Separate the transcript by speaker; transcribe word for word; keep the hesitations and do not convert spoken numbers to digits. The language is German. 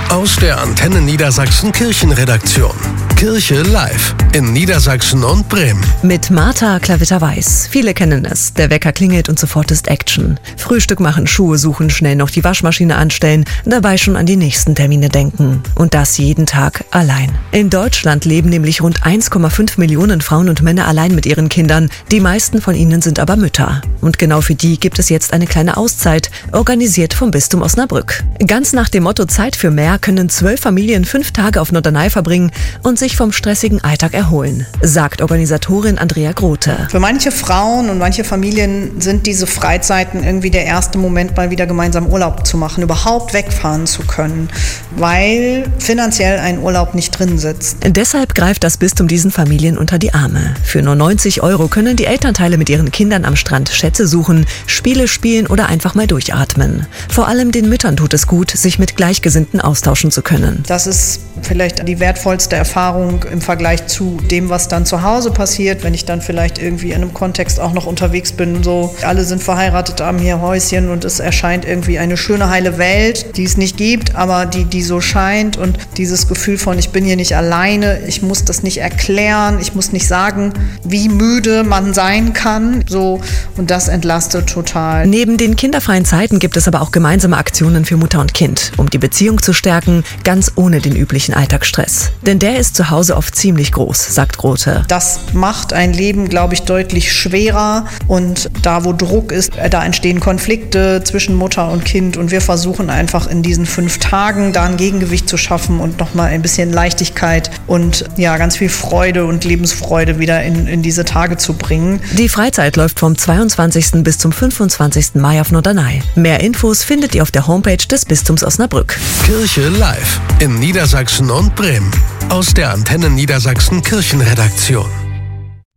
Speaker 1: Aus der Antenne Niedersachsen Kirchenredaktion. Kirche live in Niedersachsen und Bremen.
Speaker 2: Mit Martha Klavitter-Weiß. Viele kennen es. Der Wecker klingelt und sofort ist Action. Frühstück machen, Schuhe suchen, schnell noch die Waschmaschine anstellen, dabei schon an die nächsten Termine denken. Und das jeden Tag allein. In Deutschland leben nämlich rund eins Komma fünf Millionen Frauen und Männer allein mit ihren Kindern. Die meisten von ihnen sind aber Mütter. Und genau für die gibt es jetzt eine kleine Auszeit, organisiert vom Bistum Osnabrück. Ganz nach dem Motto Zeit für mehr können zwölf Familien fünf Tage auf Norderney verbringen und sich vom stressigen Alltag erholen, sagt Organisatorin Andrea Grote.
Speaker 3: Für manche Frauen und manche Familien sind diese Freizeiten irgendwie der erste Moment, mal wieder gemeinsam Urlaub zu machen, überhaupt wegfahren zu können, weil finanziell ein Urlaub nicht drin sitzt.
Speaker 2: Deshalb greift das Bistum diesen Familien unter die Arme. Für nur neunzig Euro können die Elternteile mit ihren Kindern am Strand Schätze suchen, Spiele spielen oder einfach mal durchatmen. Vor allem den Müttern tut es gut, sich mit Gleichgesinnten austauschen zu können.
Speaker 3: Das ist vielleicht die wertvollste Erfahrung im Vergleich zu dem, was dann zu Hause passiert, wenn ich dann vielleicht irgendwie in einem Kontext auch noch unterwegs bin. So, alle sind verheiratet, haben hier Häuschen und es erscheint irgendwie eine schöne, heile Welt, die es nicht gibt, aber die, die so scheint. Und dieses Gefühl von, ich bin hier nicht alleine, ich muss das nicht erklären, ich muss nicht sagen, wie müde man sein kann. So, und das entlastet total.
Speaker 2: Neben den kinderfreien Zeiten gibt es aber auch gemeinsame Aktionen für Mutter und Kind, um die Beziehung zu stärken, ganz ohne den üblichen Alltagsstress. Denn der ist zu Hause oft ziemlich groß, sagt Grote.
Speaker 3: Das macht ein Leben, glaube ich, deutlich schwerer. Und da, wo Druck ist, da entstehen Konflikte zwischen Mutter und Kind. Und wir versuchen einfach in diesen fünf Tagen da ein Gegengewicht zu schaffen und nochmal ein bisschen Leichtigkeit und ja, ganz viel Freude und Lebensfreude wieder in, in diese Tage zu bringen.
Speaker 2: Die Freizeit läuft vom zweiundzwanzigsten bis zum fünfundzwanzigsten Mai auf Norderney. Mehr Infos findet ihr auf der Homepage des Bistums Osnabrück.
Speaker 1: Kirche live in Niedersachsen und Bremen. Aus der Antenne Niedersachsen Kirchenredaktion.